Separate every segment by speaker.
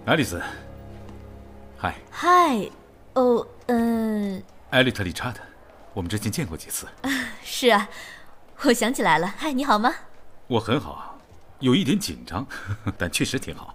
Speaker 1: 爱丽丝，嗨。
Speaker 2: 嗨，哦，
Speaker 1: 艾丽特·理查德，我们之前见过几次。
Speaker 2: 是啊，我想起来了。嗨，你好吗？
Speaker 1: 我很好，有一点紧张，但确实挺好。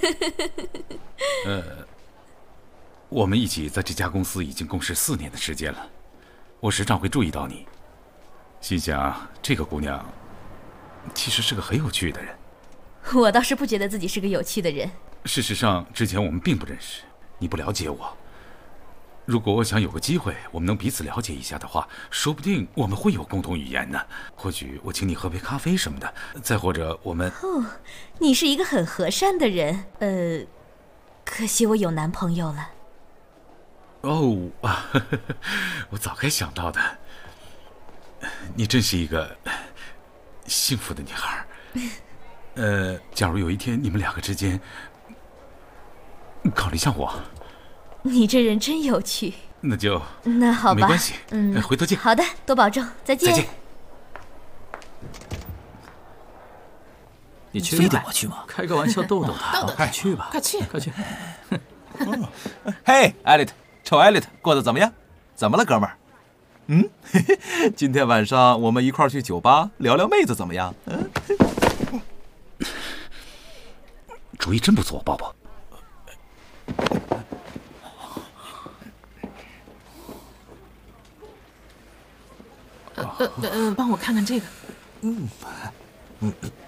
Speaker 1: 我们一起在这家公司已经共事4年的时间了，我时常会注意到你，心想这个姑娘其实是个很有趣的人。
Speaker 2: 我倒是不觉得自己是个有趣的人。
Speaker 1: 事实上，之前我们并不认识，你不了解我。如果我想有个机会，我们能彼此了解一下的话，说不定我们会有共同语言呢。或许我请你喝杯咖啡什么的，再或者我们……
Speaker 2: 哦，你是一个很和善的人。可惜我有男朋友了。
Speaker 1: 哦啊，我早该想到的。你真是一个幸福的女孩。假如有一天你们2个之间考虑像我，
Speaker 2: 你这人真有趣。
Speaker 1: 那
Speaker 2: 好吧，
Speaker 1: 没关系，回头见。
Speaker 2: 好的，多保重，再见。
Speaker 1: 再见。
Speaker 3: 你去
Speaker 4: 非得我去吗？
Speaker 3: 开个玩笑逗逗他，
Speaker 4: 快去吧，
Speaker 3: 快去，快去。
Speaker 4: 嘿，艾丽特，臭艾丽特，过得怎么样？怎么了，哥们儿？今天晚上我们一块儿去酒吧聊聊妹子，怎么样？
Speaker 1: 主意真不错，鲍勃。
Speaker 5: 帮我看看这个。